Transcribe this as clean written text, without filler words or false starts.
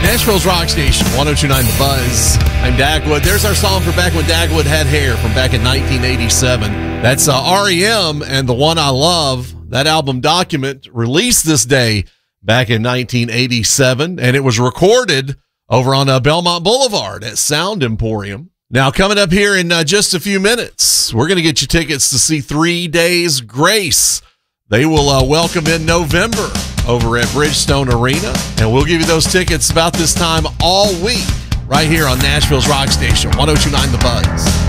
Nashville's Rock Station, 102.9 The Buzz. I'm Dagwood. There's our song for back when Dagwood had hair from back in 1987. That's REM and The One I Love. That album Document released this day back in 1987, and it was recorded over on Belmont Boulevard at Sound Emporium. Now, coming up here in just a few minutes, we're going to get you tickets to see 3 Days Grace. They will welcome in November over at Bridgestone Arena, and we'll give you those tickets about this time all week right here on Nashville's Rock Station, 102.9 The Buzz.